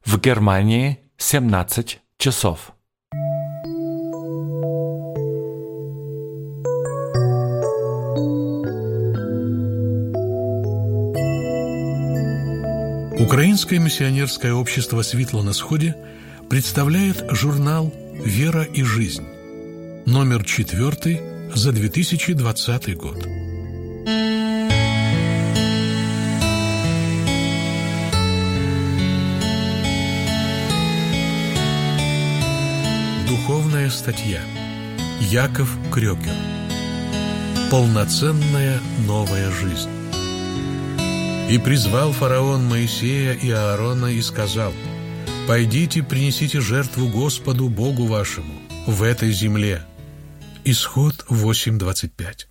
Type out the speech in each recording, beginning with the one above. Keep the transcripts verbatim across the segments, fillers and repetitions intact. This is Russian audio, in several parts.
В Германии семнадцать часов. Украинское миссионерское общество «Світло на Сходе» представляет журнал «Вера и жизнь», номер четвертый за две тысячи двадцатый год. Духовная статья. Яков Крёкер. Полноценная новая жизнь. «И призвал фараон Моисея и Аарона и сказал: пойдите, принесите жертву Господу Богу вашему в этой земле». Исход восемь двадцать пять.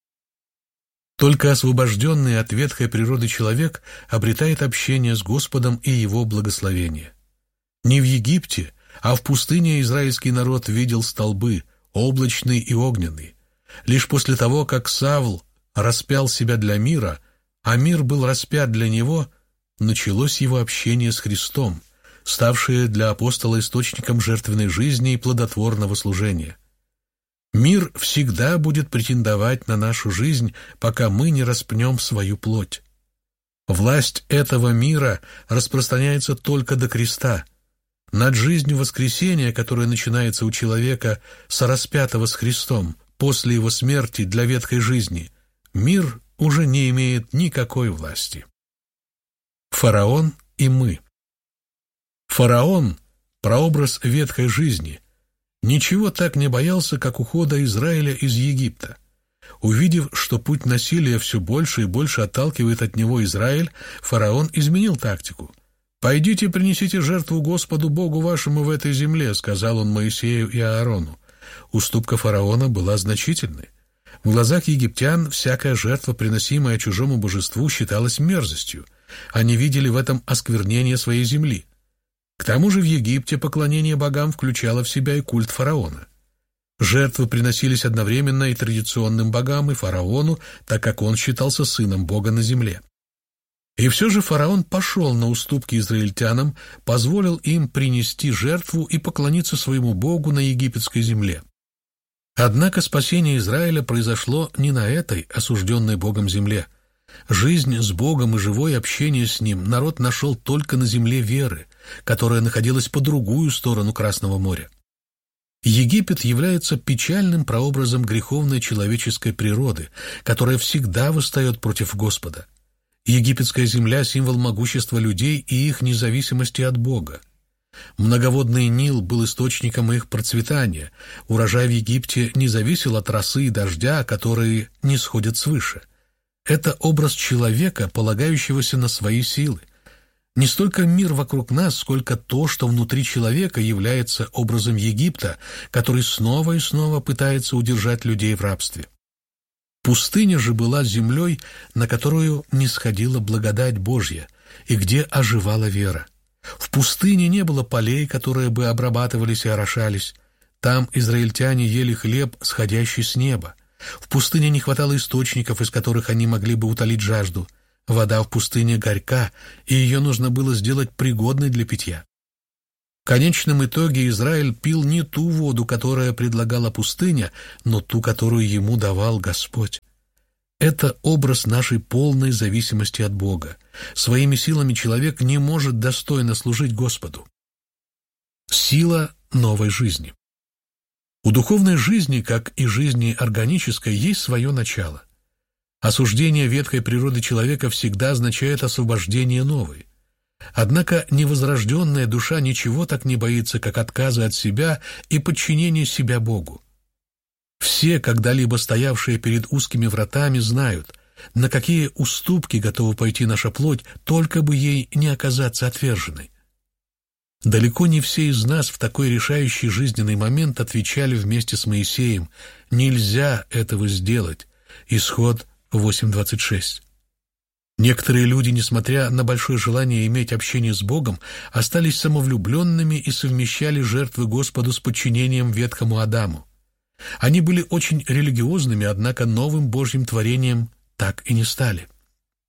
Только освобожденный от ветхой природы человек обретает общение с Господом и Его благословение. Не в Египте, а в пустыне израильский народ видел столбы, облачный и огненный. Лишь после того, как Савл распял себя для мира, а мир был распят для него, началось его общение с Христом, ставшее для апостола источником жертвенной жизни и плодотворного служения. Мир всегда будет претендовать на нашу жизнь, пока мы не распнем свою плоть. Власть этого мира распространяется только до креста. Над жизнью воскресения, которая начинается у человека сораспятого с Христом после его смерти для ветхой жизни, мир уже не имеет никакой власти. Фараон и мы. Фараон, прообраз ветхой жизни, ничего так не боялся, как ухода Израиля из Египта. Увидев, что путь насилия все больше и больше отталкивает от него Израиль, фараон изменил тактику. «Пойдите, принесите жертву Господу Богу вашему в этой земле», — сказал он Моисею и Аарону. Уступка фараона была значительной. В глазах египтян всякая жертва, приносимая чужому божеству, считалась мерзостью. Они видели в этом осквернение своей земли. К тому же в Египте поклонение богам включало в себя и культ фараона. Жертвы приносились одновременно и традиционным богам, и фараону, так как он считался сыном Бога на земле. И все же фараон пошел на уступки израильтянам, позволил им принести жертву и поклониться своему Богу на египетской земле. Однако спасение Израиля произошло не на этой, осужденной Богом земле. Жизнь с Богом и живое общение с Ним народ нашел только на земле веры, которая находилась по другую сторону Красного моря. Египет является печальным прообразом греховной человеческой природы, которая всегда восстает против Господа. Египетская земля – символ могущества людей и их независимости от Бога. Многоводный Нил был источником их процветания. Урожай в Египте не зависел от росы и дождя, которые не сходят свыше. Это образ человека, полагающегося на свои силы. Не столько мир вокруг нас, сколько то, что внутри человека является образом Египта, который снова и снова пытается удержать людей в рабстве. Пустыня же была землей, на которую не сходила благодать Божья, и где оживала вера. В пустыне не было полей, которые бы обрабатывались и орошались. Там израильтяне ели хлеб, сходящий с неба. В пустыне не хватало источников, из которых они могли бы утолить жажду. Вода в пустыне горька, и ее нужно было сделать пригодной для питья. В конечном итоге Израиль пил не ту воду, которая предлагала пустыня, но ту, которую ему давал Господь. Это образ нашей полной зависимости от Бога. Своими силами человек не может достойно служить Господу. Сила новой жизни. У духовной жизни, как и жизни органической, есть свое начало. Осуждение ветхой природы человека всегда означает освобождение новой. Однако невозрожденная душа ничего так не боится, как отказа от себя и подчинения себя Богу. Все, когда-либо стоявшие перед узкими вратами, знают, на какие уступки готова пойти наша плоть, только бы ей не оказаться отверженной. Далеко не все из нас в такой решающий жизненный момент отвечали вместе с Моисеем: «Нельзя этого сделать». Исход восемь двадцать шесть. Некоторые люди, несмотря на большое желание иметь общение с Богом, остались самовлюбленными и совмещали жертвы Господу с подчинением ветхому Адаму. Они были очень религиозными, однако новым Божьим творением так и не стали.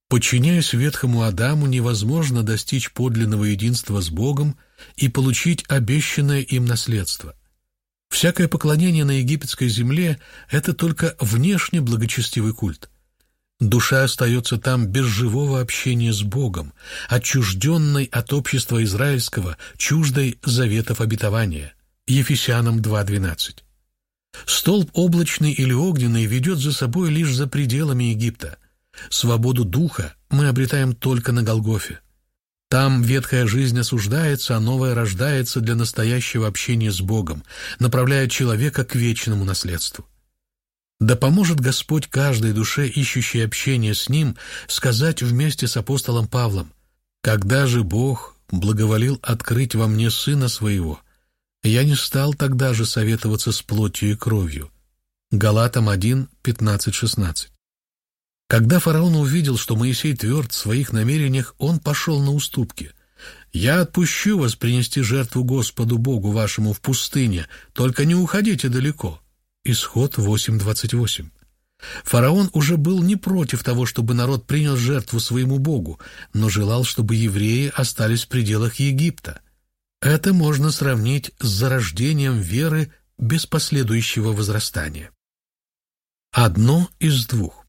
Подчиняясь ветхому Адаму, невозможно достичь подлинного единства с Богом и получить обещанное им наследство. Всякое поклонение на египетской земле – это только внешне благочестивый культ. Душа остается там без живого общения с Богом, отчужденной от общества израильского, чуждой заветов обетования. Ефесянам два двенадцать. Столб облачный или огненный ведет за собой лишь за пределами Египта. Свободу духа мы обретаем только на Голгофе. Там ветхая жизнь осуждается, а новая рождается для настоящего общения с Богом, направляя человека к вечному наследству. Да поможет Господь каждой душе, ищущей общения с Ним, сказать вместе с апостолом Павлом: «Когда же Бог благоволил открыть во мне Сына Своего, я не стал тогда же советоваться с плотью и кровью». Галатам один, пятнадцать шестнадцать. Когда фараон увидел, что Моисей тверд в своих намерениях, он пошел на уступки. «Я отпущу вас принести жертву Господу Богу вашему в пустыне, только не уходите далеко». Исход восемь двадцать восемь. Фараон уже был не против того, чтобы народ принял жертву своему Богу, но желал, чтобы евреи остались в пределах Египта. Это можно сравнить с зарождением веры без последующего возрастания. Одно из двух.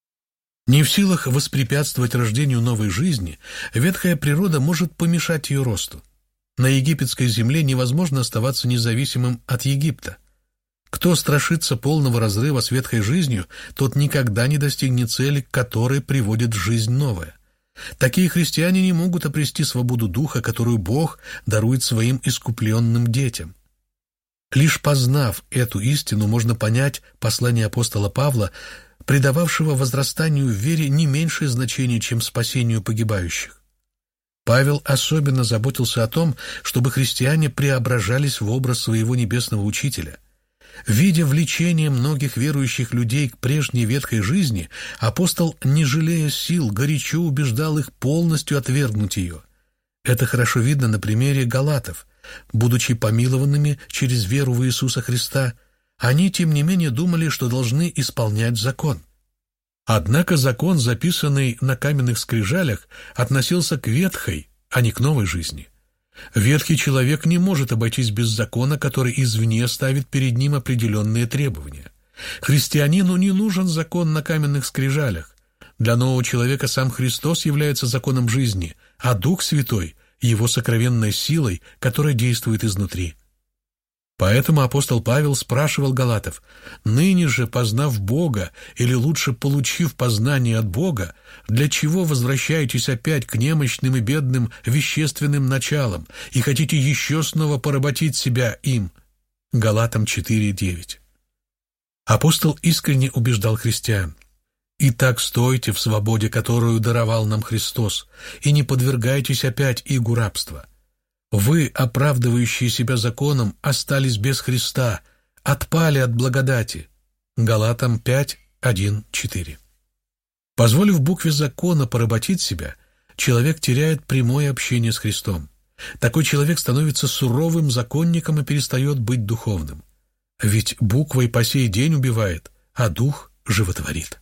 Не в силах воспрепятствовать рождению новой жизни, ветхая природа может помешать ее росту. На египетской земле невозможно оставаться независимым от Египта. Кто страшится полного разрыва с ветхой жизнью, тот никогда не достигнет цели, к которой приводит жизнь новая. Такие христиане не могут обрести свободу духа, которую Бог дарует своим искупленным детям. Лишь познав эту истину, можно понять послание апостола Павла, придававшего возрастанию в вере не меньшее значение, чем спасению погибающих. Павел особенно заботился о том, чтобы христиане преображались в образ своего небесного учителя. Видя влечение многих верующих людей к прежней ветхой жизни, апостол, не жалея сил, горячо убеждал их полностью отвергнуть ее. Это хорошо видно на примере галатов. Будучи помилованными через веру в Иисуса Христа, они, тем не менее, думали, что должны исполнять закон. Однако закон, записанный на каменных скрижалях, относился к ветхой, а не к новой жизни. Ветхий человек не может обойтись без закона, который извне ставит перед ним определенные требования. Христианину не нужен закон на каменных скрижалях. Для нового человека сам Христос является законом жизни, а Дух Святой – его сокровенной силой, которая действует изнутри. Поэтому апостол Павел спрашивал галатов: «Ныне же, познав Бога, или лучше получив познание от Бога, для чего возвращаетесь опять к немощным и бедным вещественным началам и хотите еще снова поработить себя им?» Галатам четыре девять. Апостол искренне убеждал христиан: «Итак, стойте в свободе, которую даровал нам Христос, и не подвергайтесь опять игу рабства. Вы, оправдывающие себя законом, остались без Христа, отпали от благодати». Галатам пять один четыре. Позволив букве закона поработить себя, человек теряет прямое общение с Христом. Такой человек становится суровым законником и перестает быть духовным. Ведь буква и по сей день убивает, а дух животворит.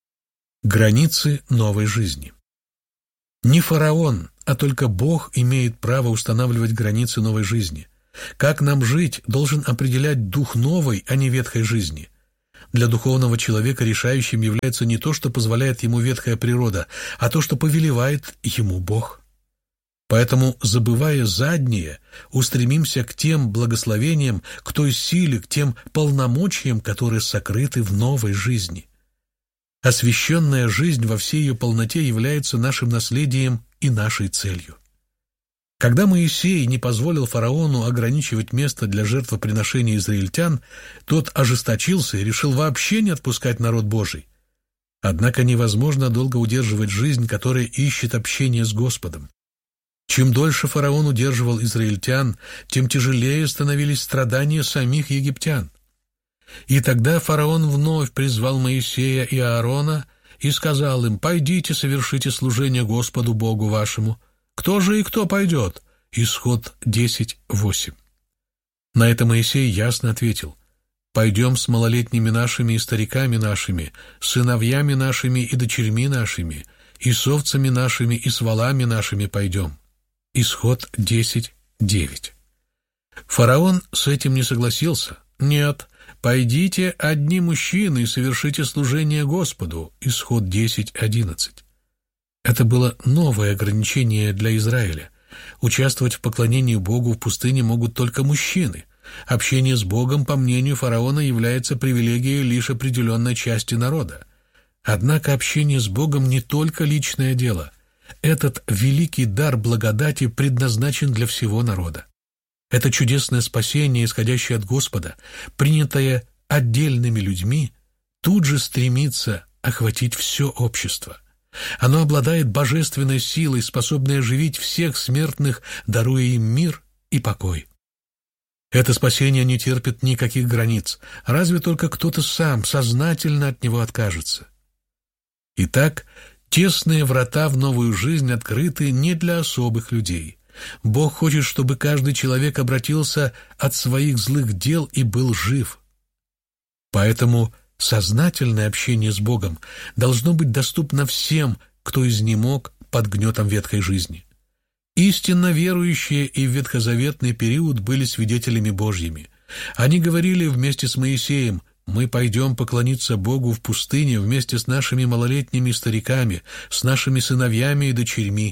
Границы новой жизни. Не фараон, а только Бог имеет право устанавливать границы новой жизни. Как нам жить, должен определять дух новой, а не ветхой жизни. Для духовного человека решающим является не то, что позволяет ему ветхая природа, а то, что повелевает ему Бог. Поэтому, забывая заднее, устремимся к тем благословениям, к той силе, к тем полномочиям, которые сокрыты в новой жизни. Освященная жизнь во всей ее полноте является нашим наследием и нашей целью. Когда Моисей не позволил фараону ограничивать место для жертвоприношения израильтян, тот ожесточился и решил вообще не отпускать народ Божий. Однако невозможно долго удерживать жизнь, которая ищет общение с Господом. Чем дольше фараон удерживал израильтян, тем тяжелее становились страдания самих египтян. И тогда фараон вновь призвал Моисея и Аарона и сказал им: «Пойдите, совершите служение Господу Богу вашему». Кто же и кто пойдет? Исход десять восемь. На это Моисей ясно ответил: «Пойдем с малолетними нашими и стариками нашими, сыновьями нашими и дочерьми нашими, и с овцами нашими, и с волами нашими пойдем». Исход десять, девять. Фараон с этим не согласился. «Нет, пойдите одни мужчины и совершите служение Господу». Исход десять, одиннадцать. Это было новое ограничение для Израиля. Участвовать в поклонении Богу в пустыне могут только мужчины. Общение с Богом, по мнению фараона, является привилегией лишь определенной части народа. Однако общение с Богом не только личное дело. Этот великий дар благодати предназначен для всего народа. Это чудесное спасение, исходящее от Господа, принятое отдельными людьми, тут же стремится охватить все общество. Оно обладает божественной силой, способной оживить всех смертных, даруя им мир и покой. Это спасение не терпит никаких границ, разве только кто-то сам сознательно от него откажется. Итак, тесные врата в новую жизнь открыты не для особых людей. Бог хочет, чтобы каждый человек обратился от своих злых дел и был жив. Поэтому сознательное общение с Богом должно быть доступно всем, кто изнемог под гнетом ветхой жизни. Истинно верующие и в ветхозаветный период были свидетелями Божьими. Они говорили вместе с Моисеем: «Мы пойдем поклониться Богу в пустыне вместе с нашими малолетними стариками, с нашими сыновьями и дочерьми».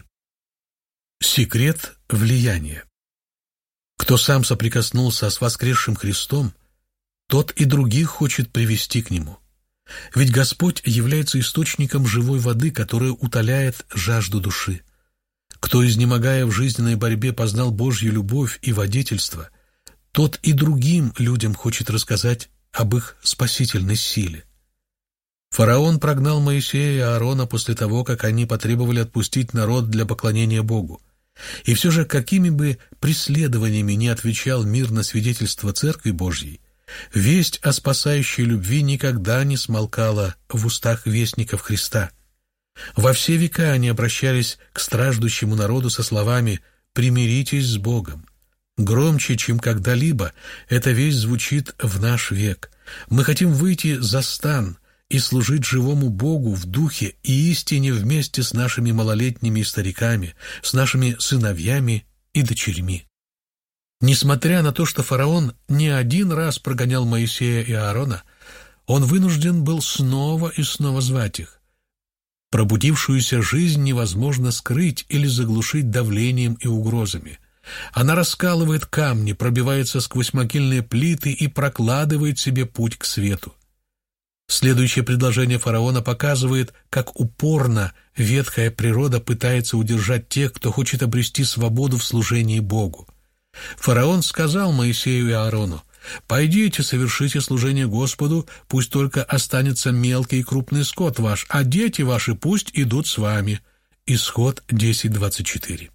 Секрет влияния. Кто сам соприкоснулся с воскресшим Христом, тот и других хочет привести к Нему. Ведь Господь является источником живой воды, которая утоляет жажду души. Кто, изнемогая в жизненной борьбе, познал Божью любовь и водительство, тот и другим людям хочет рассказать об их спасительной силе. Фараон прогнал Моисея и Аарона после того, как они потребовали отпустить народ для поклонения Богу. И все же, какими бы преследованиями ни отвечал мир на свидетельство Церкви Божьей, весть о спасающей любви никогда не смолкала в устах вестников Христа. Во все века они обращались к страждущему народу со словами «примиритесь с Богом». Громче, чем когда-либо, эта весть звучит в наш век. Мы хотим выйти за стан и служить живому Богу в духе и истине вместе с нашими малолетними стариками, с нашими сыновьями и дочерьми. Несмотря на то, что фараон не один раз прогонял Моисея и Аарона, он вынужден был снова и снова звать их. Пробудившуюся жизнь невозможно скрыть или заглушить давлением и угрозами. Она раскалывает камни, пробивается сквозь могильные плиты и прокладывает себе путь к свету. Следующее предложение фараона показывает, как упорно ветхая природа пытается удержать тех, кто хочет обрести свободу в служении Богу. Фараон сказал Моисею и Аарону: «Пойдите, совершите служение Господу, пусть только останется мелкий и крупный скот ваш, а дети ваши пусть идут с вами». Исход десять, двадцать четыре.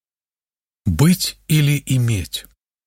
Быть или иметь.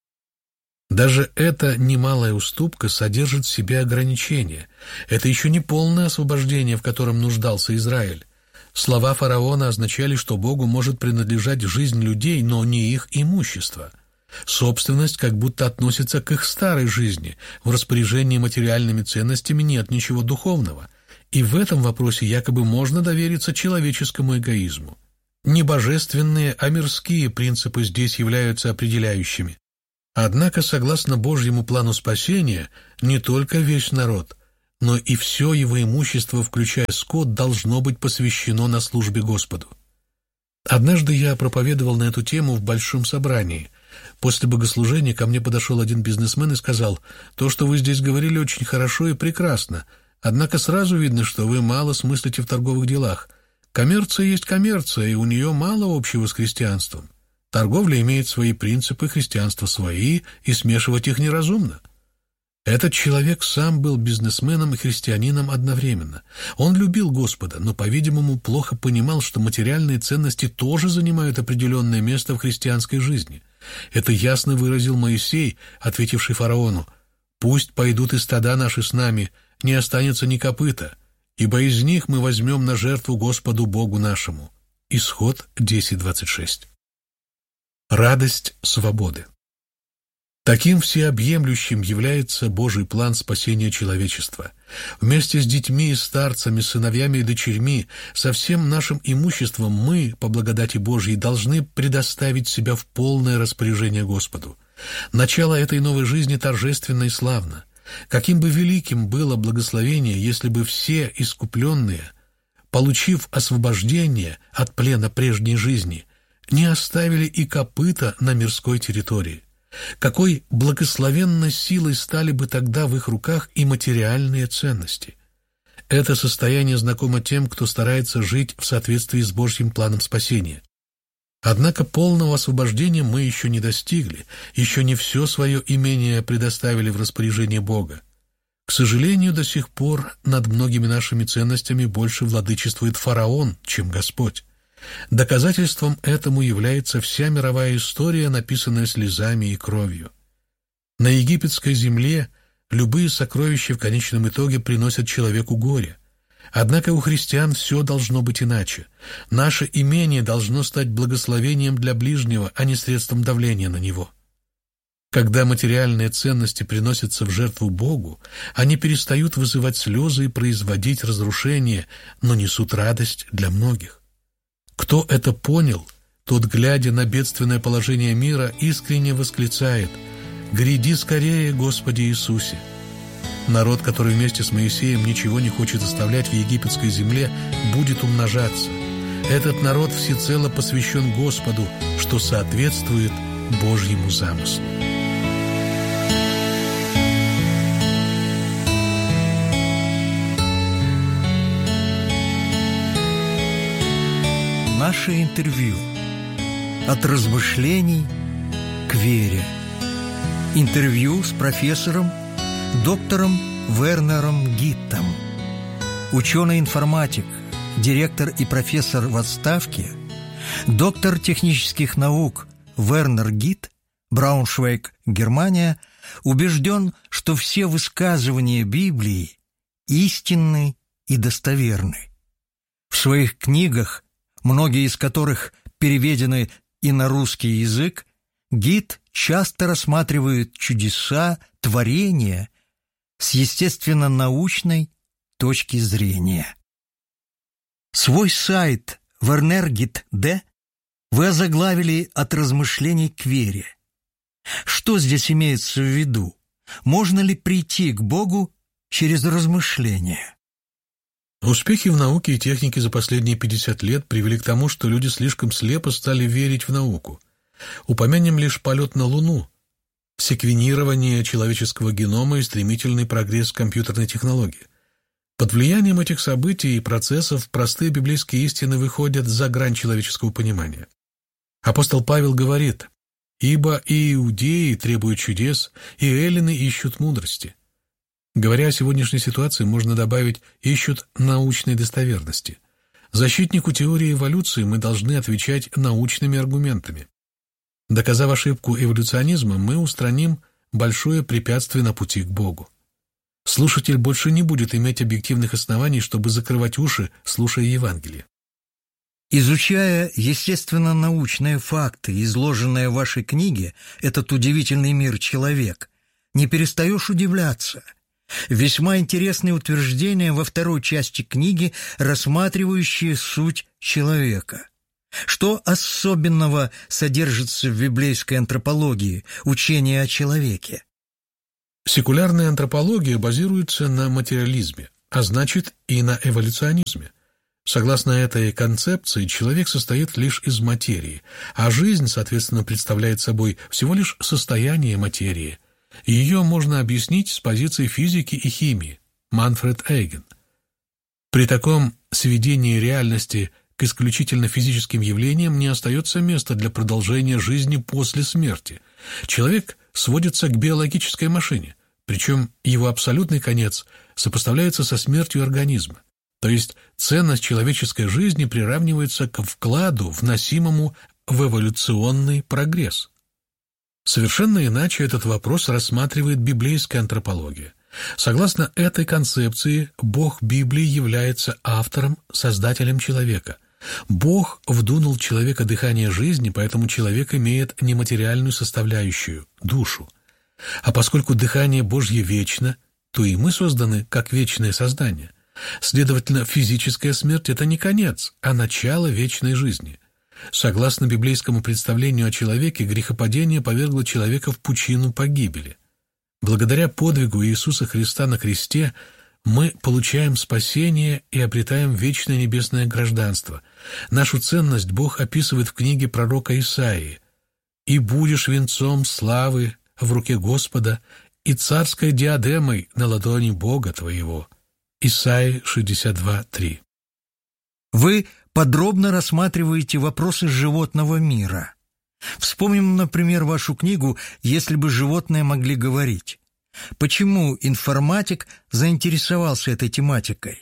Даже эта немалая уступка содержит в себе ограничения. Это еще не полное освобождение, в котором нуждался Израиль. Слова фараона означали, что Богу может принадлежать жизнь людей, но не их имущество. Собственность как будто относится к их старой жизни. В распоряжении материальными ценностями нет ничего духовного. И в этом вопросе якобы можно довериться человеческому эгоизму. Не божественные, а мирские принципы здесь являются определяющими. Однако, согласно Божьему плану спасения, не только весь народ, но и все его имущество, включая скот, должно быть посвящено на службе Господу. Однажды я проповедовал на эту тему в большом собрании. После богослужения ко мне подошел один бизнесмен и сказал: «То, что вы здесь говорили, очень хорошо и прекрасно, однако сразу видно, что вы мало смыслите в торговых делах. Коммерция есть коммерция, и у нее мало общего с христианством. Торговля имеет свои принципы, христианство свои, и смешивать их неразумно». Этот человек сам был бизнесменом и христианином одновременно. Он любил Господа, но, по-видимому, плохо понимал, что материальные ценности тоже занимают определенное место в христианской жизни. Это ясно выразил Моисей, ответивший фараону: «Пусть пойдут и стада наши с нами, не останется ни копыта, ибо из них мы возьмем на жертву Господу Богу нашему». Исход десять, двадцать шесть. Радость свободы. Таким всеобъемлющим является Божий план спасения человечества. Вместе с детьми и старцами, сыновьями и дочерьми, со всем нашим имуществом мы, по благодати Божьей, должны предоставить себя в полное распоряжение Господу. Начало этой новой жизни торжественно и славно. Каким бы великим было благословение, если бы все искупленные, получив освобождение от плена прежней жизни, не оставили и копыта на мирской территории. Какой благословенной силой стали бы тогда в их руках и материальные ценности. Это состояние знакомо тем, кто старается жить в соответствии с Божьим планом спасения. Однако полного освобождения мы еще не достигли, еще не все свое имение предоставили в распоряжение Бога. К сожалению, до сих пор над многими нашими ценностями больше владычествует фараон, чем Господь. Доказательством этому является вся мировая история, написанная слезами и кровью. На египетской земле любые сокровища в конечном итоге приносят человеку горе. Однако у христиан все должно быть иначе. Наше имение должно стать благословением для ближнего, а не средством давления на него. Когда материальные ценности приносятся в жертву Богу, они перестают вызывать слезы и производить разрушение, но несут радость для многих. Кто это понял, тот, глядя на бедственное положение мира, искренне восклицает: «Гряди скорее, Господи Иисусе!» Народ, который вместе с Моисеем ничего не хочет оставлять в египетской земле, будет умножаться. Этот народ всецело посвящен Господу, что соответствует Божьему замыслу. Наше интервью. От размышлений к вере. Интервью с профессором, доктором Вернером Гиттом. Ученый-информатик, директор и профессор в отставке, доктор технических наук Вернер Гитт, Брауншвейг, Германия, убежден, что все высказывания Библии истинны и достоверны. В своих книгах, многие из которых переведены и на русский язык, Гитт часто рассматривает чудеса, творения с естественно-научной точки зрения. Свой сайт Вернергит.д вы озаглавили «От размышлений к вере». Что здесь имеется в виду? Можно ли прийти к Богу через размышления? Успехи в науке и технике за последние пятьдесят лет привели к тому, что люди слишком слепо стали верить в науку. Упомянем лишь полет на Луну, секвенирование человеческого генома и стремительный прогресс компьютерной технологии. Под влиянием этих событий и процессов простые библейские истины выходят за грань человеческого понимания. Апостол Павел говорит: «Ибо и иудеи требуют чудес, и эллины ищут мудрости». Говоря о сегодняшней ситуации, можно добавить: ищут научной достоверности. Защитнику теории эволюции мы должны отвечать научными аргументами. Доказав ошибку эволюционизма, мы устраним большое препятствие на пути к Богу. Слушатель больше не будет иметь объективных оснований, чтобы закрывать уши, слушая Евангелие. Изучая естественно-научные факты, изложенные в вашей книге «Этот удивительный мир человек», не перестаешь удивляться. Весьма интересные утверждения во второй части книги, рассматривающие суть человека. Что особенного содержится в библейской антропологии, учении о человеке? Секулярная антропология базируется на материализме, а значит и на эволюционизме. Согласно этой концепции, человек состоит лишь из материи, а жизнь, соответственно, представляет собой всего лишь состояние материи. Ее можно объяснить с позиции физики и химии. Манфред Эйген. При таком сведении реальности к исключительно физическим явлениям не остается места для продолжения жизни после смерти. Человек сводится к биологической машине, причем его абсолютный конец сопоставляется со смертью организма. То есть ценность человеческой жизни приравнивается к вкладу, вносимому в эволюционный прогресс. Совершенно иначе этот вопрос рассматривает библейская антропология. Согласно этой концепции, Бог Библии является автором, создателем человека. Бог вдунул в человека дыхание жизни, поэтому человек имеет нематериальную составляющую – душу. А поскольку дыхание Божье вечно, то и мы созданы как вечное создание. Следовательно, физическая смерть – это не конец, а начало вечной жизни. Согласно библейскому представлению о человеке, грехопадение повергло человека в пучину погибели. Благодаря подвигу Иисуса Христа на кресте мы получаем спасение и обретаем вечное небесное гражданство. Нашу ценность Бог описывает в книге пророка Исаии. «И будешь венцом славы в руке Господа и царской диадемой на ладони Бога твоего». Исаии шестьдесят два три. Вы подробно рассматриваете вопросы животного мира. Вспомним, например, вашу книгу «Если бы животные могли говорить». Почему информатик заинтересовался этой тематикой?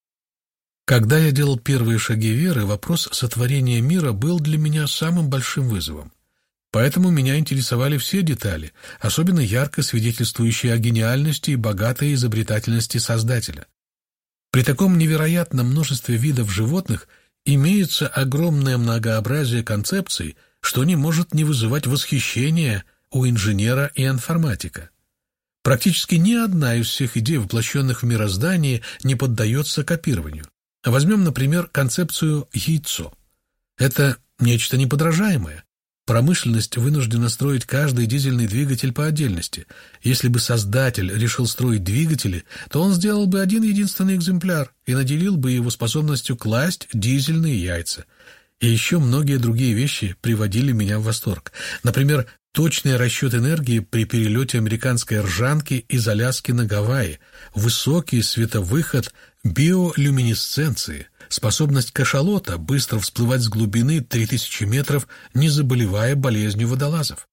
Когда я делал первые шаги веры, вопрос сотворения мира был для меня самым большим вызовом. Поэтому меня интересовали все детали, особенно ярко свидетельствующие о гениальности и богатой изобретательности Создателя. При таком невероятном множестве видов животных имеется огромное многообразие концепций, что не может не вызывать восхищения у инженера и информатика. Практически ни одна из всех идей, воплощенных в мироздании, не поддается копированию. Возьмем, например, концепцию «яйцо». Это нечто неподражаемое. Промышленность вынуждена строить каждый дизельный двигатель по отдельности. Если бы создатель решил строить двигатели, то он сделал бы один единственный экземпляр и наделил бы его способностью класть дизельные яйца. И еще многие другие вещи приводили меня в восторг. Например, точный расчет энергии при перелете американской ржанки из Аляски на Гавайи, высокий световыход биолюминесценции, способность кашалота быстро всплывать с глубины три тысячи метров, не заболевая болезнью водолазов.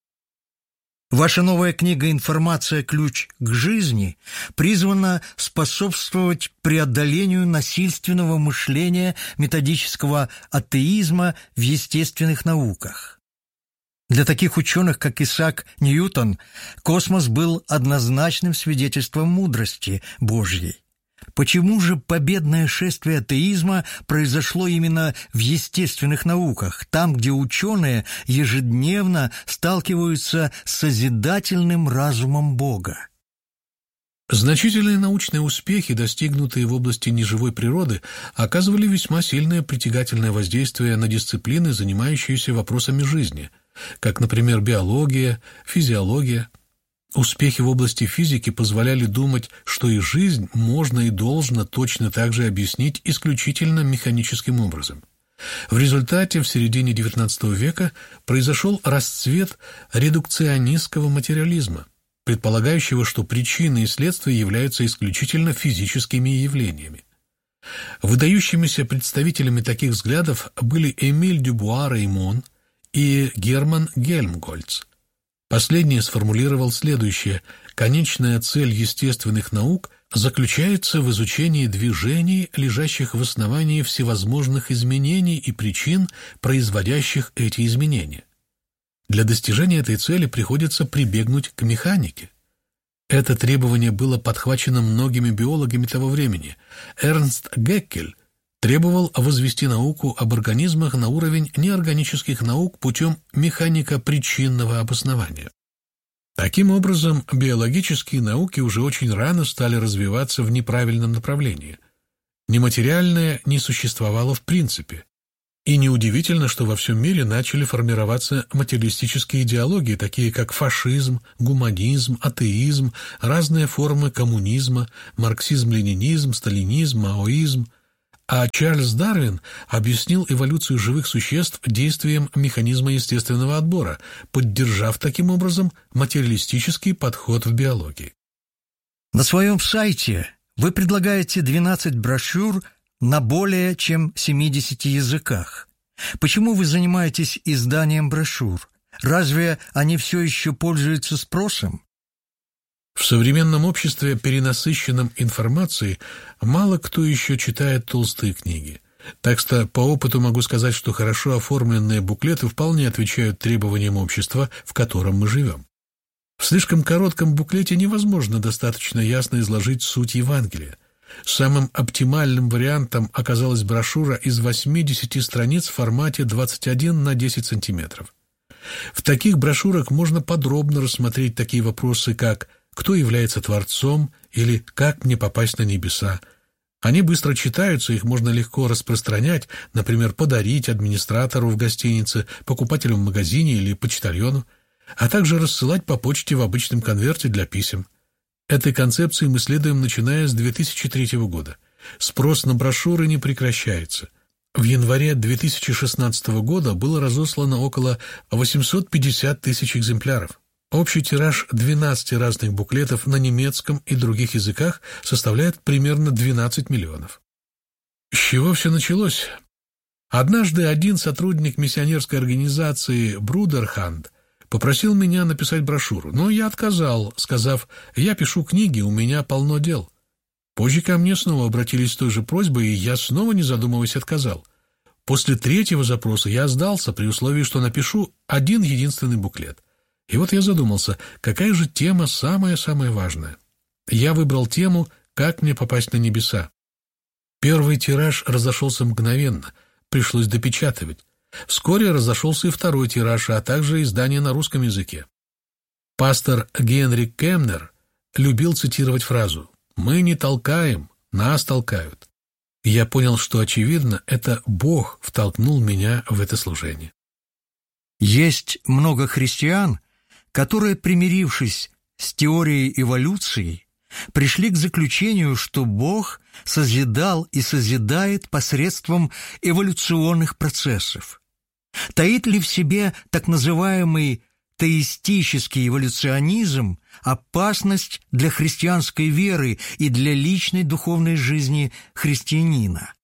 Ваша новая книга «Информация. Ключ к жизни» призвана способствовать преодолению насильственного мышления методического атеизма в естественных науках. Для таких ученых, как Исаак Ньютон, космос был однозначным свидетельством мудрости Божьей. Почему же победное шествие атеизма произошло именно в естественных науках, там, где ученые ежедневно сталкиваются с созидательным разумом Бога? Значительные научные успехи, достигнутые в области неживой природы, оказывали весьма сильное притягательное воздействие на дисциплины, занимающиеся вопросами жизни, как, например, биология, физиология. Успехи в области физики позволяли думать, что и жизнь можно и должно точно так же объяснить исключительно механическим образом. В результате в середине девятнадцатого века произошел расцвет редукционистского материализма, предполагающего, что причины и следствия являются исключительно физическими явлениями. Выдающимися представителями таких взглядов были Эмиль Дюбуа-Реймон и Герман Гельмгольц. Последний сформулировал следующее: «Конечная цель естественных наук заключается в изучении движений, лежащих в основании всевозможных изменений и причин, производящих эти изменения. Для достижения этой цели приходится прибегнуть к механике». Это требование было подхвачено многими биологами того времени. Эрнст Геккель требовал возвести науку об организмах на уровень неорганических наук путем механико-причинного обоснования. Таким образом, биологические науки уже очень рано стали развиваться в неправильном направлении. Нематериальное не существовало в принципе. И неудивительно, что во всем мире начали формироваться материалистические идеологии, такие как фашизм, гуманизм, атеизм, разные формы коммунизма, марксизм-ленинизм, сталинизм, маоизм. А Чарльз Дарвин объяснил эволюцию живых существ действием механизма естественного отбора, поддержав таким образом материалистический подход в биологии. На своем сайте вы предлагаете двенадцать брошюр на более чем семидесяти языках. Почему вы занимаетесь изданием брошюр? Разве они все еще пользуются спросом? В современном обществе, перенасыщенном информацией, мало кто еще читает толстые книги. Так что по опыту могу сказать, что хорошо оформленные буклеты вполне отвечают требованиям общества, в котором мы живем. В слишком коротком буклете невозможно достаточно ясно изложить суть Евангелия. Самым оптимальным вариантом оказалась брошюра из восьмидесяти страниц в формате двадцать один на десять сантиметров. В таких брошюрах можно подробно рассмотреть такие вопросы, как «Кто является Творцом?» или «Как мне попасть на небеса?». Они быстро читаются, их можно легко распространять, например, подарить администратору в гостинице, покупателю в магазине или почтальону, а также рассылать по почте в обычном конверте для писем. Этой концепции мы следуем, начиная с две тысячи третьего года. Спрос на брошюры не прекращается. В январе две тысячи шестнадцатого года было разослано около восемьсот пятьдесят тысяч экземпляров. Общий тираж двенадцати разных буклетов на немецком и других языках составляет примерно двенадцать миллионов. С чего все началось? Однажды один сотрудник миссионерской организации «Брудерханд» попросил меня написать брошюру, но я отказал, сказав: «Я пишу книги, у меня полно дел». Позже ко мне снова обратились с той же просьбой, и я снова, не задумываясь, отказал. После третьего запроса я сдался при условии, что напишу один единственный буклет. И вот я задумался, какая же тема самая-самая важная. Я выбрал тему «Как мне попасть на небеса?». Первый тираж разошелся мгновенно, пришлось допечатывать. Вскоре разошелся и второй тираж, а также издание на русском языке. Пастор Генрих Кемнер любил цитировать фразу «Мы не толкаем, нас толкают». И я понял, что, очевидно, это Бог втолкнул меня в это служение. Есть много христиан, которые, примирившись с теорией эволюции, пришли к заключению, что Бог созидал и созидает посредством эволюционных процессов. Таит ли в себе так называемый теистический эволюционизм опасность для христианской веры и для личной духовной жизни христианина?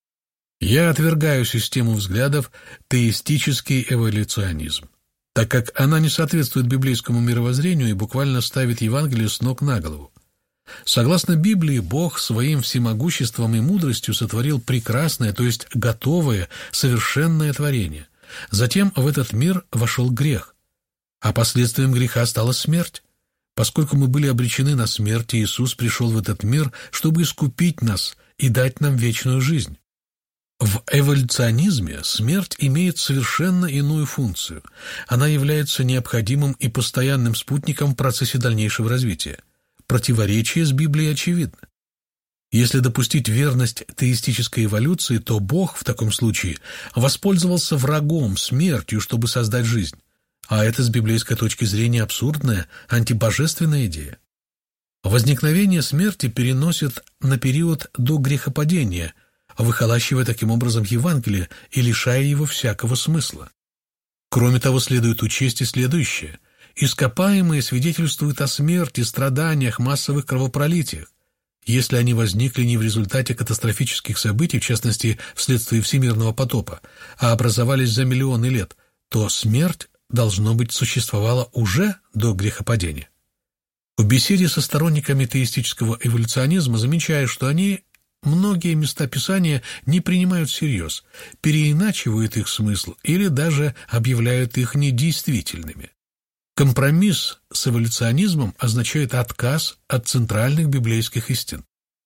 Я отвергаю систему взглядов теистический эволюционизм, так как она не соответствует библейскому мировоззрению и буквально ставит Евангелие с ног на голову. Согласно Библии, Бог своим всемогуществом и мудростью сотворил прекрасное, то есть готовое, совершенное творение. Затем в этот мир вошел грех, а последствием греха стала смерть. Поскольку мы были обречены на смерть, Иисус пришел в этот мир, чтобы искупить нас и дать нам вечную жизнь. В эволюционизме смерть имеет совершенно иную функцию. Она является необходимым и постоянным спутником в процессе дальнейшего развития. Противоречие с Библией очевидно. Если допустить верность теистической эволюции, то Бог в таком случае воспользовался врагом, смертью, чтобы создать жизнь. А это с библейской точки зрения абсурдная, антибожественная идея. Возникновение смерти переносит на период до грехопадения, выхолащивая таким образом Евангелие и лишая его всякого смысла. Кроме того, следует учесть и следующее. Ископаемые свидетельствуют о смерти, страданиях, массовых кровопролитиях. Если они возникли не в результате катастрофических событий, в частности, вследствие всемирного потопа, а образовались за миллионы лет, то смерть, должно быть, существовала уже до грехопадения. В беседе со сторонниками теистического эволюционизма замечаю, что они многие места Писания не принимают всерьез, переиначивают их смысл или даже объявляют их недействительными. Компромисс с эволюционизмом означает отказ от центральных библейских истин.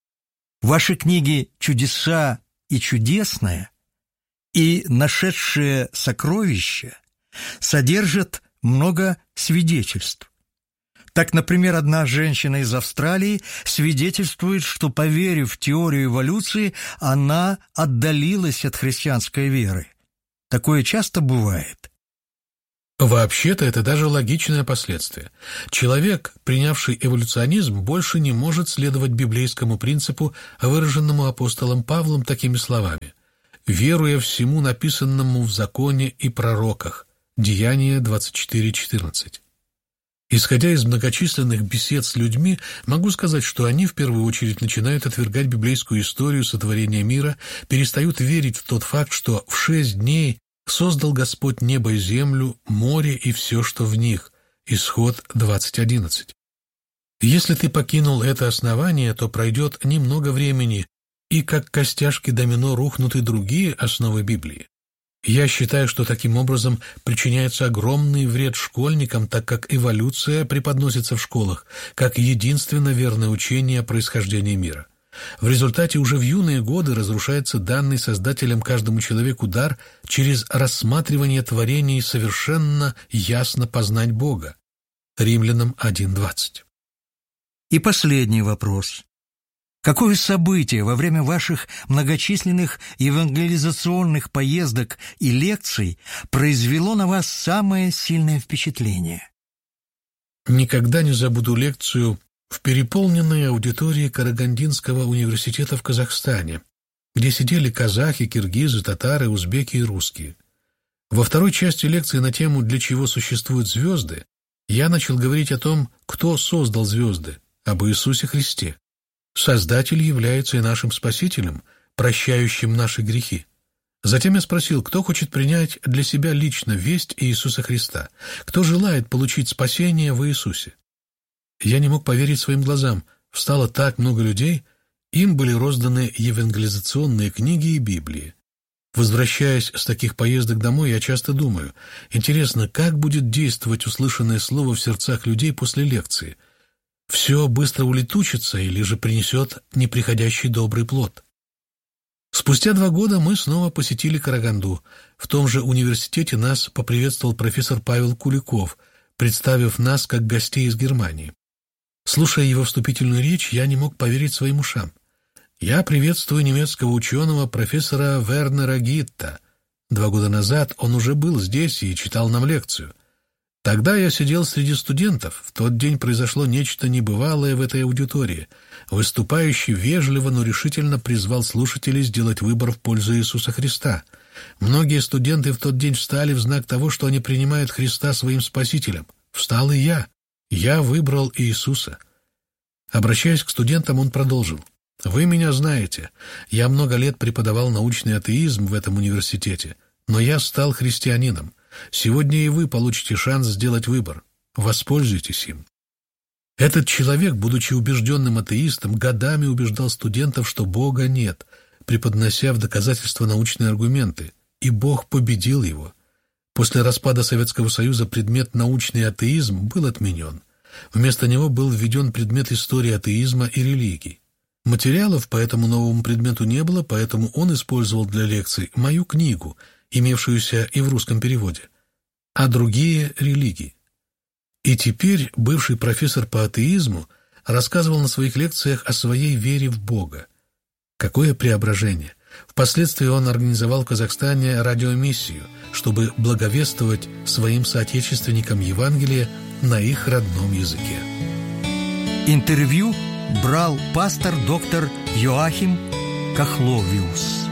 Ваши книги «Чудеса» и «Чудесное» и «Нашедшие сокровища» содержат много свидетельств. Так, например, одна женщина из Австралии свидетельствует, что, поверив в теорию эволюции, она отдалилась от христианской веры. Такое часто бывает. Вообще-то это даже логичное последствие. Человек, принявший эволюционизм, больше не может следовать библейскому принципу, выраженному апостолом Павлом такими словами: «Веруя всему написанному в законе и пророках». Деяния двадцать четыре четырнадцать. Исходя из многочисленных бесед с людьми, могу сказать, что они в первую очередь начинают отвергать библейскую историю сотворения мира, перестают верить в тот факт, что в шесть дней создал Господь небо и землю, море и все, что в них. Исход двадцать одиннадцать. Если ты покинул это основание, то пройдет немного времени, и как костяшки домино рухнут и другие основы Библии. Я считаю, что таким образом причиняется огромный вред школьникам, так как эволюция преподносится в школах как единственно верное учение о происхождении мира. В результате уже в юные годы разрушается данный Создателем каждому человеку дар через рассматривание творений и совершенно ясно познать Бога. Римлянам один двадцать. И последний вопрос. Какое событие во время ваших многочисленных евангелизационных поездок и лекций произвело на вас самое сильное впечатление? Никогда не забуду лекцию в переполненной аудитории Карагандинского университета в Казахстане, где сидели казахи, киргизы, татары, узбеки и русские. Во второй части лекции на тему «Для чего существуют звезды» я начал говорить о том, кто создал звезды, об Иисусе Христе. Создатель является и нашим Спасителем, прощающим наши грехи. Затем я спросил, кто хочет принять для себя лично весть Иисуса Христа, кто желает получить спасение в Иисусе. Я не мог поверить своим глазам. Встало так много людей, им были розданы евангелизационные книги и Библии. Возвращаясь с таких поездок домой, я часто думаю, интересно, как будет действовать услышанное слово в сердцах людей после лекции? Все быстро улетучится или же принесет неприходящий добрый плод? Спустя два года мы снова посетили Караганду. В том же университете нас поприветствовал профессор Павел Куликов, представив нас как гостей из Германии. Слушая его вступительную речь, я не мог поверить своим ушам. Я приветствую немецкого ученого профессора Вернера Гитта. Два года назад он уже был здесь и читал нам лекцию. Тогда я сидел среди студентов. В тот день произошло нечто небывалое в этой аудитории. Выступающий вежливо, но решительно призвал слушателей сделать выбор в пользу Иисуса Христа. Многие студенты в тот день встали в знак того, что они принимают Христа своим Спасителем. Встал и я. Я выбрал Иисуса. Обращаясь к студентам, он продолжил. «Вы меня знаете. Я много лет преподавал научный атеизм в этом университете, но я стал христианином. Сегодня и вы получите шанс сделать выбор. Воспользуйтесь им». Этот человек, будучи убежденным атеистом, годами убеждал студентов, что Бога нет, преподнося в доказательство научные аргументы, и Бог победил его. После распада Советского Союза предмет «научный атеизм» был отменен. Вместо него был введен предмет истории атеизма и религий. Материалов по этому новому предмету не было, поэтому он использовал для лекций мою книгу, имевшуюся и в русском переводе, а другие религии. И теперь бывший профессор по атеизму рассказывал на своих лекциях о своей вере в Бога. Какое преображение! Впоследствии он организовал в Казахстане радиомиссию, чтобы благовествовать своим соотечественникам Евангелие на их родном языке. Интервью брал пастор доктор Йоахим Кахловиус.